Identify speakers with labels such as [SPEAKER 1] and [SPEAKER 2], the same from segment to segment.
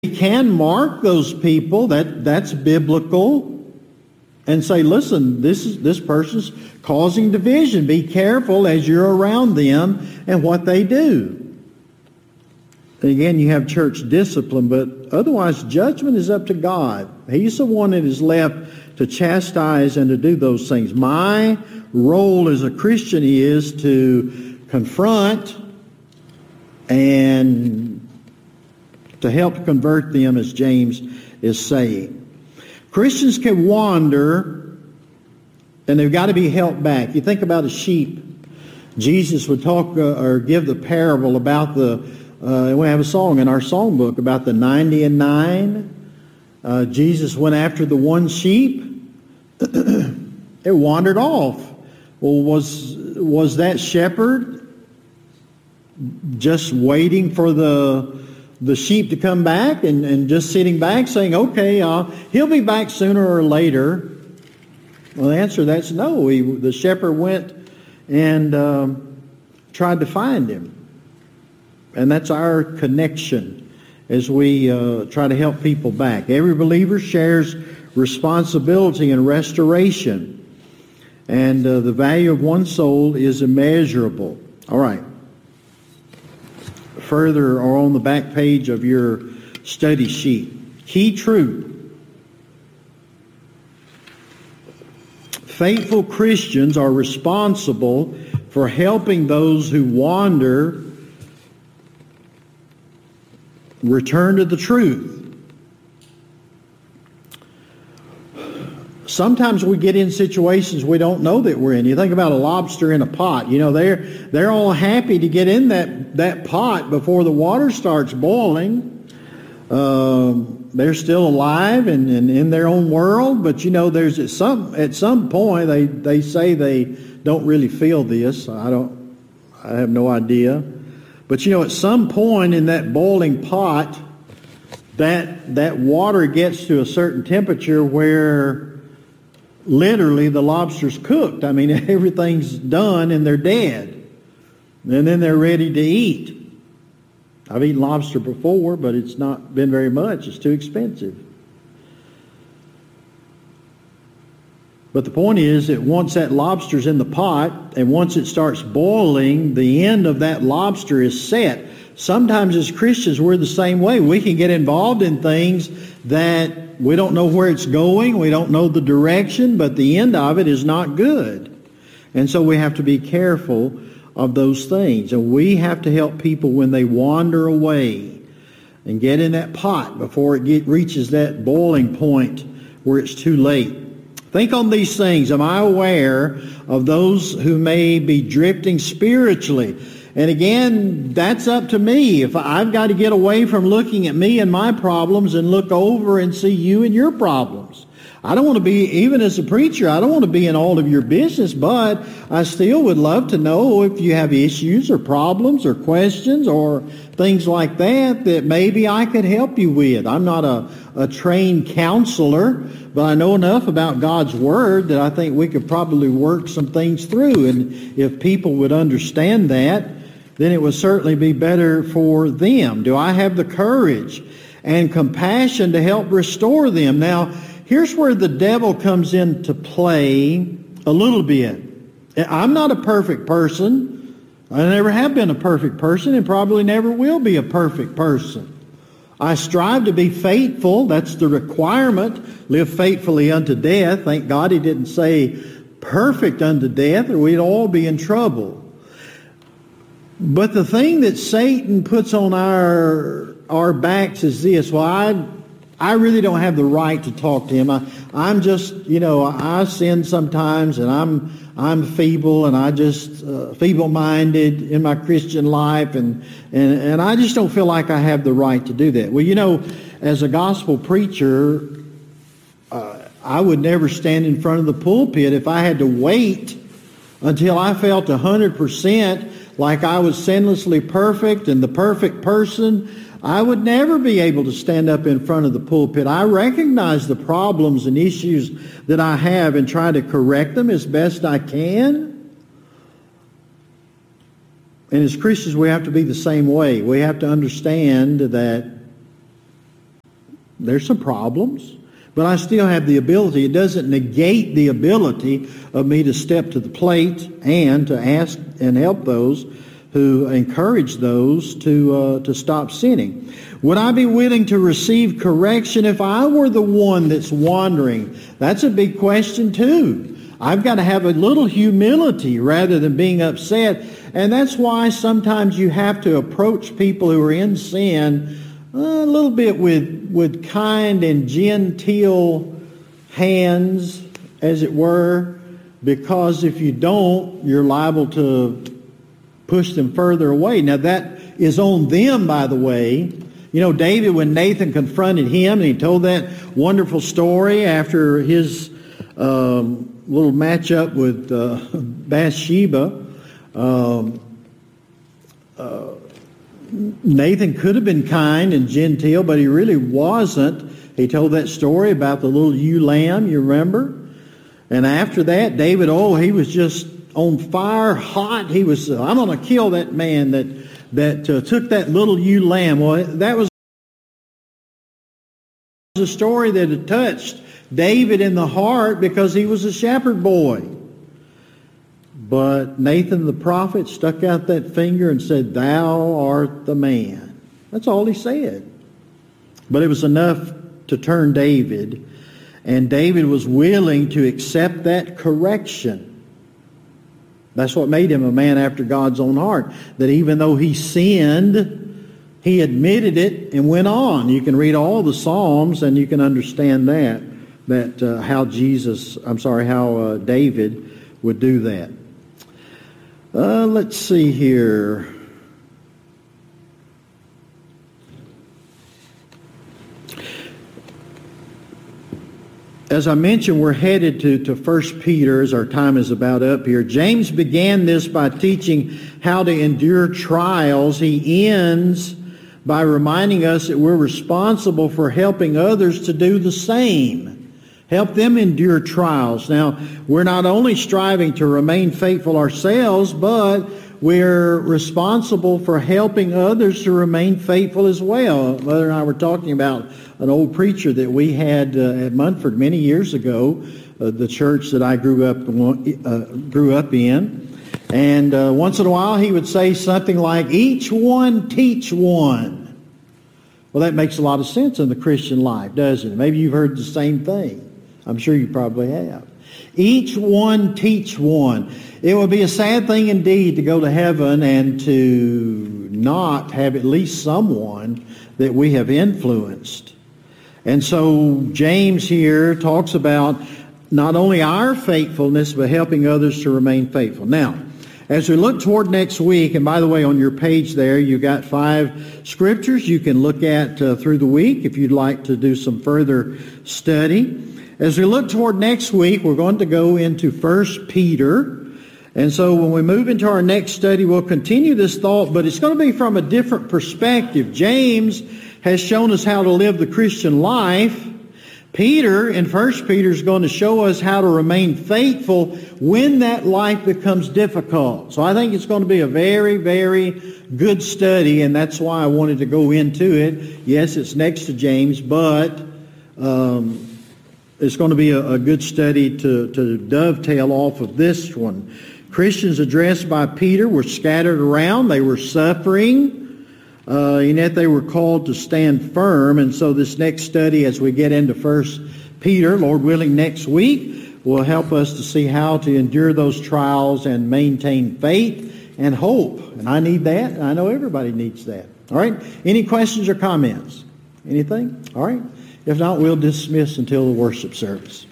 [SPEAKER 1] We can mark those people, that's biblical, and say, listen, this person's causing division. Be careful as you're around them and what they do. And again, you have church discipline, but otherwise judgment is up to God. He's the one that is left to chastise and to do those things. My role as a Christian is to confront and to help convert them, as James is saying. Christians can wander, and they've got to be helped back. You think about a sheep. Jesus would talk or give the parable about we have a song in our songbook about the 90 and 9. Jesus went after the one sheep. It wandered off. Well, was that shepherd just waiting for the sheep to come back and just sitting back saying, okay, he'll be back sooner or later? Well, the answer to that's no. The shepherd went and tried to find him. And that's our connection as we try to help people back. Every believer shares responsibility in restoration. And the value of one soul is immeasurable. All right. Further, or on the back page of your study sheet, key truth. Faithful Christians are responsible for helping those who wander return to the truth. Sometimes we get in situations we don't know that we're in. You think about a lobster in a pot. You know, they're all happy to get in that pot before the water starts boiling. They're still alive and in their own world, but you know, there's at some point they say they don't really feel this. I have no idea. But you know, at some point in that boiling pot, that water gets to a certain temperature where literally the lobster's cooked. I mean, everything's done and they're dead. And then they're ready to eat. I've eaten lobster before, but it's not been very much. It's too expensive. But the point is that once that lobster's in the pot and once it starts boiling, the end of that lobster is set. Sometimes as Christians, we're the same way. We can get involved in things that we don't know where it's going. We don't know the direction, but the end of it is not good. And so we have to be careful of those things. And we have to help people when they wander away and get in that pot before it reaches that boiling point where it's too late. Think on these things. Am I aware of those who may be drifting spiritually? And again, that's up to me. If I've got to get away from looking at me and my problems and look over and see you and your problems. I don't want to be, even as a preacher, I don't want to be in all of your business, but I still would love to know if you have issues or problems or questions or things like that maybe I could help you with. I'm not a trained counselor, but I know enough about God's Word that I think we could probably work some things through. And if people would understand that, then it would certainly be better for them. Do I have the courage and compassion to help restore them? Now, here's where the devil comes into play a little bit. I'm not a perfect person. I never have been a perfect person and probably never will be a perfect person. I strive to be faithful. That's the requirement. Live faithfully unto death. Thank God he didn't say perfect unto death or we'd all be in trouble. But the thing that Satan puts on our backs is this. Well, I really don't have the right to talk to him. I'm just, I sin sometimes and I'm feeble and I just feeble-minded in my Christian life and I just don't feel like I have the right to do that. Well, as a gospel preacher, I would never stand in front of the pulpit if I had to wait until I felt 100% like I was sinlessly perfect and the perfect person. I would never be able to stand up in front of the pulpit. I recognize the problems and issues that I have and try to correct them as best I can. And as Christians, we have to be the same way. We have to understand that There's some problems, but I still have the ability. It doesn't negate the ability of me to step to the plate and to ask and help those who encourage those to stop sinning. Would I be willing to receive correction if I were the one that's wandering? That's a big question too. I've got to have a little humility rather than being upset. And that's why sometimes you have to approach people who are in sin a little bit with kind and genteel hands, as it were, because if you don't, you're liable to push them further away. Now that is on them, by the way. You know, David, when Nathan confronted him and he told that wonderful story after his little matchup with Bathsheba, Nathan could have been kind and genteel, but he really wasn't. He told that story about the little ewe lamb, you remember? And after that, David, he was just on fire, hot. He was, I'm going to kill that man that took that little ewe lamb. Well, that was a story that had touched David in the heart because he was a shepherd boy. But Nathan the prophet stuck out that finger and said, "Thou art the man." That's all he said. But it was enough to turn David, and David was willing to accept that correction. That's what made him a man after God's own heart. That even though he sinned, he admitted it and went on. You can read all the Psalms and you can understand how David would do that. Let's see here. As I mentioned, we're headed to 1 Peter as our time is about up here. James began this by teaching how to endure trials. He ends by reminding us that we're responsible for helping others to do the same. Help them endure trials. Now, we're not only striving to remain faithful ourselves, but we're responsible for helping others to remain faithful as well. Mother and I were talking about an old preacher that we had at Munford many years ago, the church that I grew up in. And once in a while he would say something like, "Each one teach one." Well, that makes a lot of sense in the Christian life, doesn't it? Maybe you've heard the same thing. I'm sure you probably have. Each one teach one. It would be a sad thing indeed to go to heaven and to not have at least someone that we have influenced. And so James here talks about not only our faithfulness, but helping others to remain faithful. Now, as we look toward next week, and by the way, on your page there, you've got 5 scriptures you can look at through the week if you'd like to do some further study. As we look toward next week, we're going to go into 1 Peter. And so when we move into our next study, we'll continue this thought, but it's going to be from a different perspective. James has shown us how to live the Christian life. Peter, in 1 Peter, is going to show us how to remain faithful when that life becomes difficult. So I think it's going to be a very, very good study, and that's why I wanted to go into it. Yes, it's next to James, but it's going to be a good study to dovetail off of this one. Christians addressed by Peter were scattered around. They were suffering. And yet they were called to stand firm. And so this next study, as we get into 1 Peter, Lord willing, next week, will help us to see how to endure those trials and maintain faith and hope. And I need that, and I know everybody needs that. All right? Any questions or comments? Anything? All right? If not, we'll dismiss until the worship service.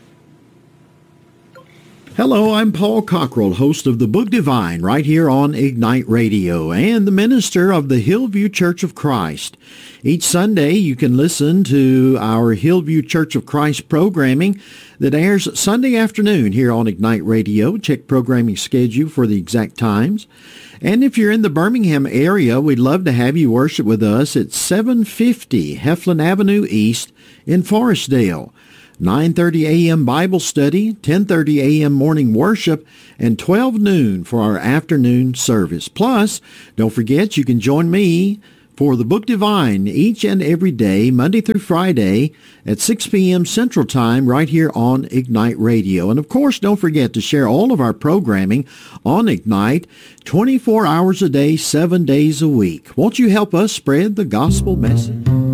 [SPEAKER 1] Hello, I'm Paul Cockrell, host of the Book Divine right here on Ignite Radio and the minister of the Hillview Church of Christ. Each Sunday you can listen to our Hillview Church of Christ programming that airs Sunday afternoon here on Ignite Radio. Check programming schedule for the exact times. And if you're in the Birmingham area, we'd love to have you worship with us at 750 Heflin Avenue East in Forestdale. 9:30 a.m. Bible study, 10:30 a.m. morning worship, and 12 noon for our afternoon service. Plus, don't forget you can join me for the Book Divine each and every day, Monday through Friday at 6 p.m. Central Time right here on Ignite Radio. And of course, don't forget to share all of our programming on Ignite 24 hours a day, 7 days a week. Won't you help us spread the gospel message?